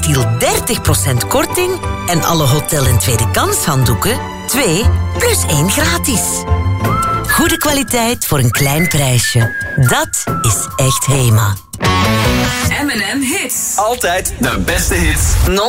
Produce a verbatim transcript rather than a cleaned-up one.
Textiel dertig procent korting en alle Hotel en Tweede Kans handdoeken twee plus één gratis. Goede kwaliteit voor een klein prijsje. Dat is echt Hema. M en M Hits. Altijd de beste hits.